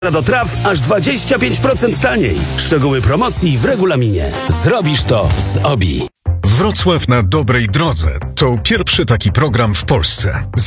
do traw aż 25% taniej. Szczegóły promocji w regulaminie. Zrobisz to z OBI. Wrocław na dobrej drodze to pierwszy taki program w Polsce.